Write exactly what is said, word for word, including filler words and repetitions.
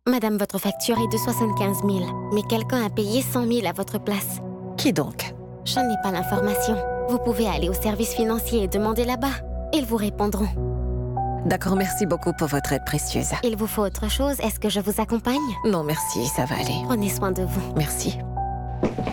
Madame, votre facture est de soixante-quinze mille, mais quelqu'un a payé cent mille à votre place. Qui donc? Je n'ai pas l'information. Vous pouvez aller au service financier et demander là-bas. Ils vous répondront. D'accord, merci beaucoup pour votre aide précieuse. Il vous faut autre chose? Est-ce que je vous accompagne? Non, merci, ça va aller. Prenez soin de vous. Merci.